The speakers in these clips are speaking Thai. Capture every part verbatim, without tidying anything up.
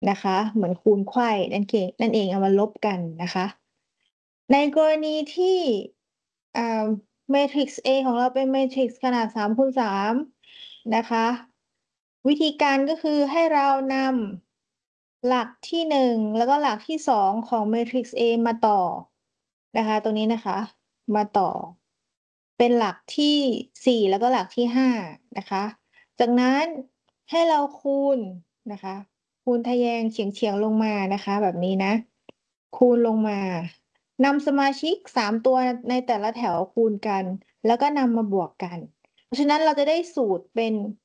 นะคะ เหมือนคูณไขว้นั่นเก นั่นเอง เอามาลบกันนะคะ ในกรณีที่ อ่า แมทริกซ์ A ของเราเป็นแมทริกซ์ขนาด สามคูณสาม นะคะ วิธีการก็คือให้เรานำหลักที่ หนึ่ง แล้วก็หลักที่ สอง ของแมทริกซ์ A มาต่อนะคะ ตรงนี้นะคะ มาต่อ เป็นหลักที่ สี่ แล้วก็หลักที่ ห้า นะคะ จากนั้นให้เราคูณนะคะ คูณทะแยงเฉียง ๆ ลงมานะคะ แบบนี้นะ คูณลงมา นำสมาชิก สาม ตัวในแต่ละแถวคูณกัน แล้วก็นำมาบวกกัน เพราะฉะนั้นเราจะได้สูตรเป็น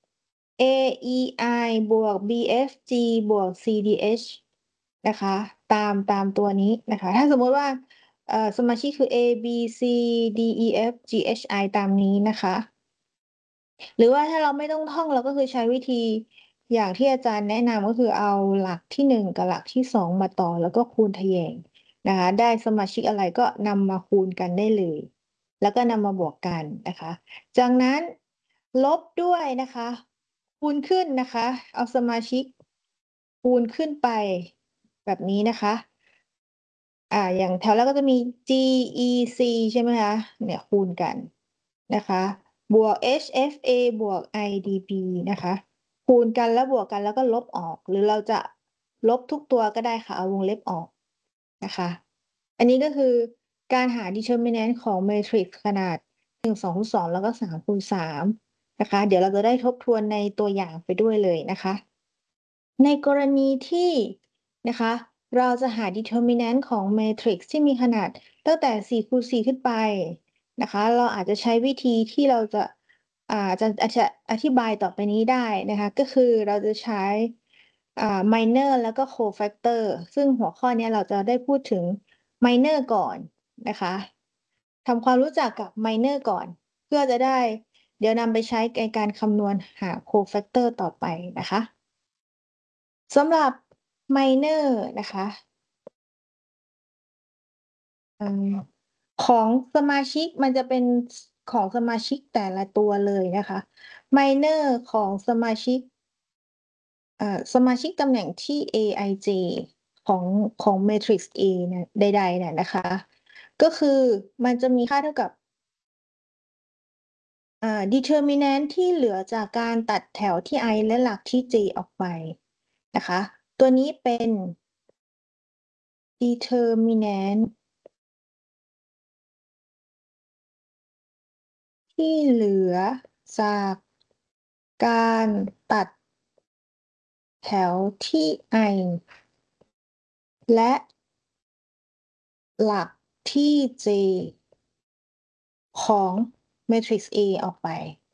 a-e-i บวก b-f-g บวก c-d-h นะคะ ตาม ตามตัวนี้นะคะ ถ้าสมมุติว่า เอ่อ สมาชิกคือ a b c d e f g h i ตามนี้นะคะ หรือว่าถ้าเราไม่ต้องท่อง เราก็คือใช้วิธีอย่างที่อาจารย์แนะนำ ก็คือเอาหลักที่ หนึ่ง กับหลักที่ สอง มาต่อ แล้วก็คูณทะแยงนะคะ ได้สมาชิกอะไรก็นำมาคูณกันได้เลย แล้วก็นำมาบวกกันนะคะ จากนั้นลบด้วยนะคะ คูณขึ้นนะคะ เอาสมาชิกคูณขึ้นไปแบบนี้นะคะ อ่า อย่างแถวแรกก็จะมี G E C ใช่ไหมคะ เนี่ยคูณกันนะคะ บวก H F A บวก I D B นะคะ คูณกันแล้วบวกกัน แล้วก็ลบออก หรือเราจะลบทุกตัวก็ได้ค่ะ เอาวงเล็บออกนะคะ อันนี้ก็คือการหา determinant ของแมทริกซ์ขนาด หนึ่ง สอง คูณ สอง แล้วก็ สาม คูณ สาม นะคะ เดี๋ยวเราจะได้ทบทวนในตัวอย่างไปด้วยเลยนะคะ ในกรณีที่นะคะ เราจะหา determinant ของแมทริกซ์ที่มีขนาดตั้งแต่ สี่ คูณ สี่ ขึ้นไปนะคะ เราอาจจะใช้วิธีที่เราจะ อ่า จะ อาจจะอธิบายต่อไปนี้ได้นะคะ ก็คือเราจะใช้ อ่า minor แล้วก็ cofactor ซึ่งหัวข้อเนี้ยเราจะได้พูดถึง minor ก่อนนะคะ ทำความรู้จักกับ minor ก่อน เพื่อจะได้ เดี๋ยวนำไปใช้ในการคำนวณหา cofactor ต่อไปนะคะ สำหรับ minor นะคะ เอ่อ ของสมาชิกมันจะเป็น ส ของสมาชิกแต่ละตัวเลยนะคะ minor ของสมาชิก เอ่อ สมาชิกตำแหน่งที่ aij ของ ของแมทริกซ์ A เนี่ย ใด ๆ เนี่ยนะคะ ก็คือมันจะมีค่าเท่ากับ อ่า determinant ที่เหลือจากการตัดแถวที่ i และหลักที่ j ออกไปนะคะ ตัวนี้เป็น determinant ที่เหลือจากการตัด แถวที่ i และ หลักที่ j ของแมทริกซ์ A ออกไป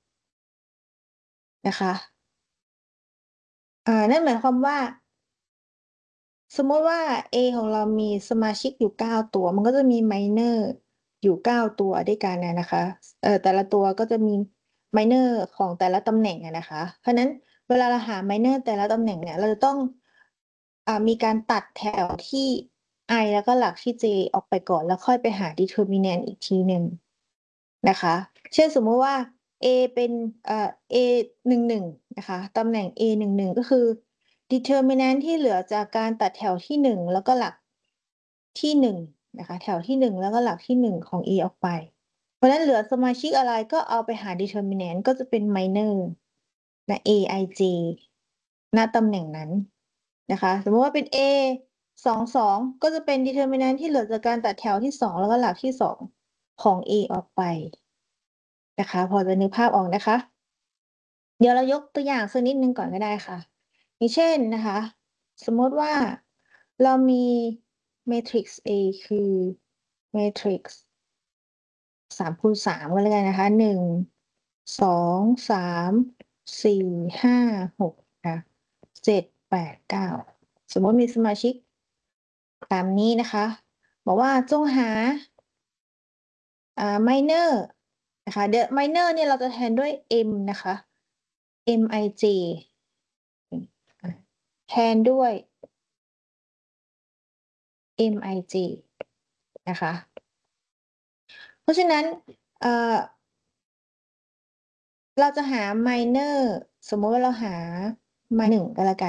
นะคะ อ่า นั่นหมายความว่า สมมุติว่า A ของเรามีสมาชิกอยู่ เก้า ตัว มันก็จะมี minor อยู่ เก้า ตัวด้วยกันอะนะคะ ส เอ่อ แต่ละตัวก็จะมี minor ของแต่ละตำแหน่งอะนะคะ เพราะนั้นเวลาเราหา minor แต่ละตำแหน่งเนี่ย เราจะต้อง อ่า มีการตัดแถวที่ i แล้วก็หลักที่ j ออกไปก่อน แล้วค่อยไปหา determinant อีกทีหนึ่งนะคะ เช่น สมมุติว่า A เป็น เอ่อ เอ หนึ่งหนึ่ง นะคะ ตำแหน่ง เอ หนึ่งหนึ่ง ก็คือ determinant ที่เหลือจากการตัดแถวที่ หนึ่ง แล้วก็หลักที่ หนึ่ง นะคะ แถวที่ หนึ่ง แล้วก็หลักที่ หนึ่ง ของ A ออกไป เพราะฉะนั้นเหลือสมาชิกอะไรก็เอาไปหา determinant ก็จะเป็น minor ณ aij ณ ตำแหน่งนั้นนะคะ สมมุติว่าเป็น A สอง สอง ก็จะเป็น determinant ที่เหลือจากการตัดแถวที่ สอง แล้วก็หลักที่ สอง ของ A ออกไปนะคะ พอจะนึกภาพออกนะคะ เดี๋ยวเรายกตัวอย่างสักนิดหนึ่งก่อนก็ได้ค่ะ อย่างเช่นนะคะ สมมุติว่าเรามีแมทริกซ์ A คือแมทริกซ์ สาม คูณ สาม ก็แล้วกันนะคะ หนึ่ง สอง สาม สี่ ห้า หก ค่ะ เจ็ด แปด เก้า สมมุติมีสมาชิก ตามนี้นะคะ บอกว่าจงหา อ่า minor นะคะ เดี๋ยว minor เนี่ยเราจะแทนด้วย m นะคะ mij อืม อา แทนด้วย mij นะคะ เพราะฉะนั้น เอ่อ เราจะหา minor สมมุติว่าเราหา mi หนึ่ง ก็แล้วกัน